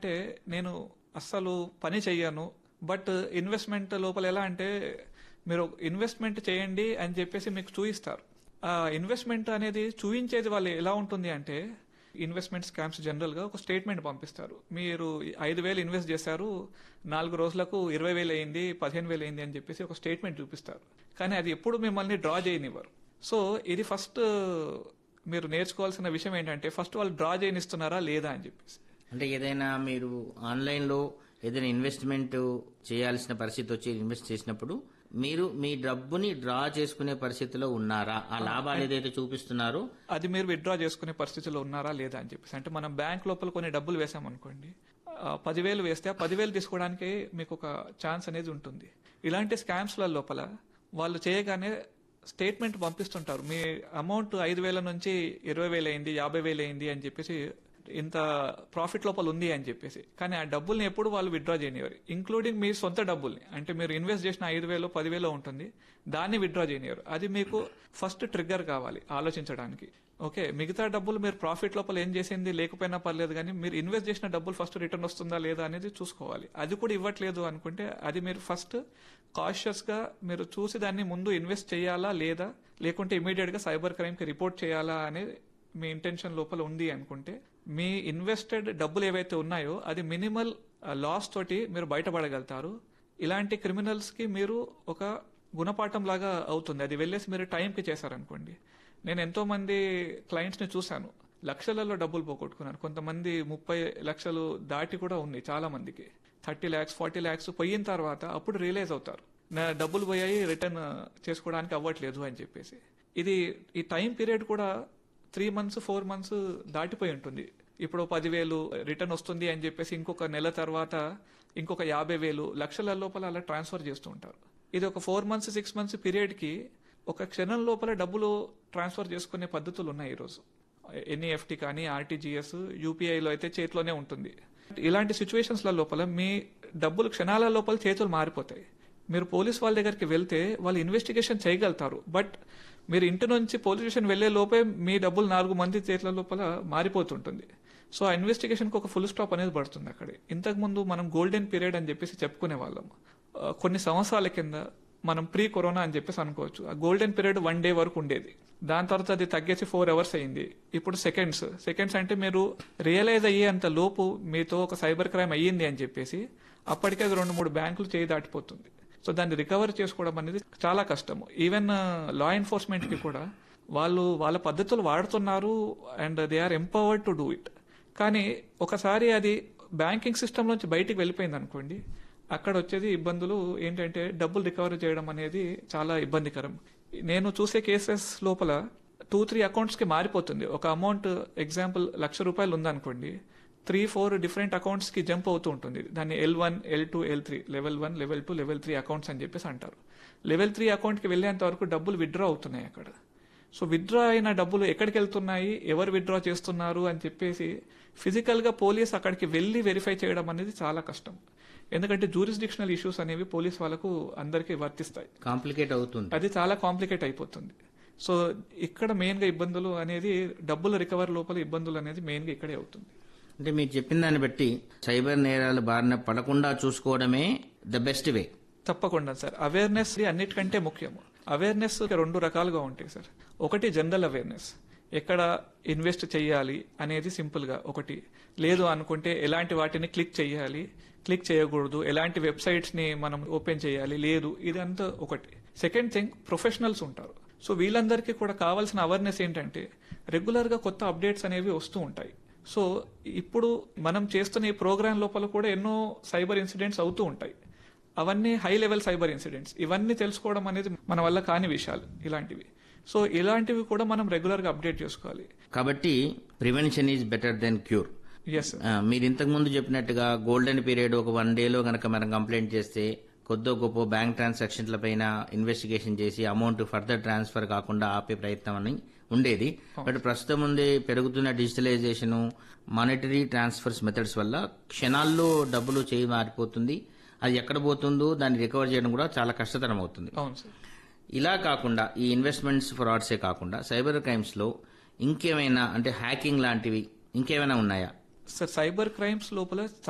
అంటే నేను అస్సలు పని చెయ్యను, బట్ ఇన్వెస్ట్మెంట్ లోపల ఎలా అంటే మీరు ఇన్వెస్ట్మెంట్ చేయండి అని చెప్పేసి మీకు చూయిస్తారు. ఆ ఇన్వెస్ట్మెంట్ అనేది చూయించేది వాళ్ళు ఎలా ఉంటుంది అంటే, ఇన్వెస్ట్మెంట్ స్కామ్స్ జనరల్ గా ఒక స్టేట్మెంట్ పంపిస్తారు. మీరు 5,000 ఇన్వెస్ట్ చేశారు, 4 రోజులకు 20,000 అయింది, 15,000 అయింది అని చెప్పేసి ఒక స్టేట్మెంట్ చూపిస్తారు. కానీ అది ఎప్పుడు మిమ్మల్ని డ్రా చేయనివ్వరు. సో ఇది ఫస్ట్ మీరు నేర్చుకోవాల్సిన విషయం ఏంటంటే, ఫస్ట్ వాళ్ళు డ్రా చేయనిస్తున్నారా లేదా అని చెప్పేసి. అంటే ఏదైనా మీరు ఆన్లైన్లో ఏదైనా ఇన్వెస్ట్మెంట్ చేయాల్సిన పరిస్థితి వచ్చి ఇన్వెస్ట్ చేసినప్పుడు మీరు మీ డబ్బుని డ్రా చేసుకునే పరిస్థితిలో ఉన్నారా, ఆ లాభాలు ఏదైతే చూపిస్తున్నారో అది మీరు విత్డ్రా చేసుకునే పరిస్థితిలో ఉన్నారా లేదా అని చెప్పేసి. అంటే మనం బ్యాంక్ లోపల కొన్ని డబ్బులు వేసామనుకోండి, 10,000 వేస్తే ఆ 10,000 తీసుకోవడానికి మీకు ఒక ఛాన్స్ అనేది ఉంటుంది. ఇలాంటి స్కామ్స్ల లోపల వాళ్ళు చేయగానే స్టేట్మెంట్ పంపిస్తుంటారు, మీ అమౌంట్ 5,000 నుంచి 20,000 అయింది, 50,000 అయింది అని చెప్పేసి, ఇంత ప్రాఫిట్ లోపల ఉంది అని చెప్పేసి. కానీ ఆ డబ్బుల్ని ఎప్పుడు వాళ్ళు విత్డ్రా చేయనివారు, ఇంక్లూడింగ్ మీ సొంత డబ్బుల్ని. అంటే మీరు ఇన్వెస్ట్ చేసిన 5,000 10,000 ఉంటుంది, దాన్ని విత్డ్రా చేయనివారు. అది మీకు ఫస్ట్ ట్రిగ్గర్ కావాలి ఆలోచించడానికి. ఓకే, మిగతా డబ్బులు మీరు ప్రాఫిట్ లోపల ఏం చేసింది లేకపోయినా పర్లేదు, కానీ మీరు ఇన్వెస్ట్ చేసిన డబ్బులు ఫస్ట్ రిటర్న్ వస్తుందా లేదా అనేది చూసుకోవాలి. అది కూడా ఇవ్వట్లేదు అనుకుంటే అది మీరు ఫస్ట్ కాషియస్ గా మీరు చూసి దాన్ని ముందు ఇన్వెస్ట్ చేయాలా లేదా, లేకుంటే ఇమీడియట్ గా సైబర్ క్రైమ్ కి రిపోర్ట్ చేయాలా అనేది మీ ఇంటెన్షన్ లోపల ఉంది అనుకుంటే, మీ ఇన్వెస్టెడ్ డబ్బులు ఏవైతే ఉన్నాయో అది మినిమల్ లాస్ తోటి మీరు బయటపడగలుగుతారు. ఇలాంటి క్రిమినల్స్ కి మీరు ఒక గుణపాఠం లాగా అవుతుంది. అది వెళ్ళేసి మీరు టైంకి చేశారనుకోండి. నేను ఎంతో మంది క్లయింట్స్ ని చూశాను, లక్షలలో డబ్బులు పోగొట్టుకున్నాను. కొంతమంది 30 లక్షలు దాటి కూడా ఉంది చాలా మందికి. 30 lakhs 40 lakhs పోయిన తర్వాత అప్పుడు రియలైజ్ అవుతారు, నా డబ్బులు పోయాయి, రిటర్న్ చేసుకోవడానికి అవ్వట్లేదు అని చెప్పేసి. ఇది ఈ టైం పీరియడ్ కూడా 3 months 4 months దాటిపోయి ఉంటుంది. ఇప్పుడు 10,000 రిటర్న్ వస్తుంది అని చెప్పేసి ఇంకొక నెల తర్వాత ఇంకొక 50,000 లక్షల లోపల అలా ట్రాన్స్ఫర్ చేస్తూ ఉంటారు. ఇది ఒక 4 months 6 months పీరియడ్ కి ఒక క్షణం లోపల డబ్బులు ట్రాన్స్ఫర్ చేసుకునే పద్ధతులు ఉన్నాయి ఈరోజు. ఎన్ఈఎఫ్టీ కానీ ఆర్టీజీఎస్, యూపీఐలో అయితే చేతిలోనే ఉంటుంది. ఇలాంటి సిచ్యువేషన్స్ లోపల మీ డబ్బులు క్షణాల లోపల చేతులు మారిపోతాయి. మీరు పోలీస్ వాళ్ళ దగ్గరికి వెళ్తే వాళ్ళు ఇన్వెస్టిగేషన్ చేయగలుగుతారు, బట్ మీరు ఇంటి నుంచి పోలీస్ స్టేషన్ వెళ్లే లోపే మీ డబ్బులు 4 మంది చేతుల లోపల మారిపోతుంటుంది. సో ఆ ఇన్వెస్టిగేషన్ కి ఒక ఫుల్ స్టాప్ అనేది పడుతుంది అక్కడే. ఇంతకు ముందు మనం గోల్డెన్ పీరియడ్ అని చెప్పేసి చెప్పుకునే వాళ్ళం. కొన్ని సంవత్సరాల కింద మనం ప్రీ కరోనా అని చెప్పేసి అనుకోవచ్చు. ఆ గోల్డెన్ పీరియడ్ 1 day వరకు ఉండేది. దాని తర్వాత అది తగ్గేసి 4 hours అయింది. ఇప్పుడు సెకండ్స్ అంటే మీరు రియలైజ్ అయ్యేంత లోపు మీతో ఒక సైబర్ క్రైమ్ అయ్యింది అని చెప్పేసి అప్పటికే అది 2-3 బ్యాంకులు చేయి దాటిపోతుంది. సో దాన్ని రికవర్ చేసుకోవడం అనేది చాలా కష్టము. ఈవెన్ లా ఎన్ఫోర్స్మెంట్ కి కూడా వాళ్ళు వాళ్ళ పద్ధతులు వాడుతున్నారు and they are empowered to do it. కానీ ఒకసారి అది బ్యాంకింగ్ సిస్టమ్ నుంచి బయటికి వెళ్ళిపోయింది అనుకోండి, అక్కడ వచ్చేది ఇబ్బందులు ఏంటంటే డబ్బులు రికవర్ చేయడం అనేది చాలా ఇబ్బందికరం. నేను చూసే కేసెస్ లోపల 2-3 అకౌంట్స్ కి మారిపోతుంది. ఒక అమౌంట్ ఎగ్జాంపుల్ ₹1,00,000 ఉందనుకోండి, 3-4 డిఫరెంట్ అకౌంట్స్ కి జంప్ అవుతూ ఉంటుంది. దాన్ని L1 L2 L3 level 1 level 2 level 3 accounts అని చెప్పేసి అంటారు. లెవెల్ 3 అకౌంట్ కి వెళ్లేంత వరకు డబ్బులు విత్డ్రా అవుతున్నాయి అక్కడ. సో విత్డ్రా అయిన డబ్బులు ఎక్కడికి వెళ్తున్నాయి, ఎవరు విత్డ్రా చేస్తున్నారు అని చెప్పేసి ఫిజికల్ గా పోలీస్ అక్కడికి వెళ్లి వెరిఫై చేయడం అనేది చాలా కష్టం. ఎందుకంటే జ్యూరిస్డిక్షనల్ ఇష్యూస్ అనేవి పోలీస్ వాళ్ళకు అందరికీ వర్తిస్తాయి. కాంప్లికేట్ అవుతుంది, అది చాలా కాంప్లికేట్ అయిపోతుంది. సో ఇక్కడ మెయిన్ గా ఇబ్బందులు అనేది డబ్బుల రికవర్ లోపల ఇబ్బందులు అనేది మెయిన్ గా ఇక్కడే అవుతుంది. అంటే మీరు చెప్పిన దాన్ని బట్టి సైబర్ నేరాల బారిన పడకుండా చూసుకోవడమే ద బెస్ట్ వే. తప్పకుండా సార్, అవేర్నెస్ అన్నిటికంటే ముఖ్యం. అవేర్నెస్ 2 రకాలుగా ఉంటాయి సార్. ఒకటి జనరల్ అవేర్నెస్, ఎక్కడ ఇన్వెస్ట్ చేయాలి అనేది సింపుల్ గా ఒకటి, లేదు అనుకుంటే ఎలాంటి వాటిని క్లిక్ చేయాలి, క్లిక్ చేయకూడదు, ఎలాంటి వెబ్సైట్స్ ని మనం ఓపెన్ చేయాలి, లేదు, ఇదంతా ఒకటి. సెకండ్ థింగ్, ప్రొఫెషనల్స్ ఉంటారు. సో వీళ్ళందరికీ కూడా కావాల్సిన అవేర్నెస్ ఏంటంటే రెగ్యులర్ గా కొత్త అప్డేట్స్ అనేవి వస్తూ ఉంటాయి. సో ఇప్పుడు మనం చేస్తున్న ఈ ప్రోగ్రామ్ లోపల కూడా ఎన్నో సైబర్ ఇన్సిడెంట్స్ అవుతూ ఉంటాయి. అవన్నీ హై లెవెల్ సైబర్ ఇన్సిడెంట్స్. ఇవన్నీ తెలుసుకోవడం అనేది మన వల్ల కాని విషయాలు ఇలాంటివి. సో ఇలాంటివి కూడా మనం రెగ్యులర్ గా అప్డేట్ చేసుకోవాలి. కాబట్టి prevention is better than cure. మీరు ఇంతకు ముందు చెప్పినట్టుగా గోల్డెన్ పీరియడ్ ఒక 1 day గనక మనం కంప్లైంట్ చేస్తే కొద్దో గొప్ప బ్యాంక్ ట్రాన్సాక్షన్ల పైన ఇన్వెస్టిగేషన్ చేసి అమౌంట్ ఫర్దర్ ట్రాన్స్ఫర్ కాకుండా ఆపే ప్రయత్నం అని ఉండేది. బట్ ప్రస్తుతం ఉండే పెరుగుతున్న డిజిటలైజేషన్, మానిటరీ ట్రాన్స్ఫర్స్ మెథడ్స్ వల్ల క్షణాల్లో డబ్బులు చేయి మారిపోతుంది. అది ఎక్కడ పోతుందో దాన్ని రికవర్ చేయడం కూడా చాలా కష్టతరం అవుతుంది. ఇలా కాకుండా ఈ ఇన్వెస్ట్మెంట్స్ ఫ్రాడ్సే కాకుండా సైబర్ క్రైమ్స్ లో ఇంకేమైనా అంటే హ్యాకింగ్ లాంటివి ఇంకేమైనా ఉన్నాయా? సార్, సైబర్ క్రైమ్స్ లోపల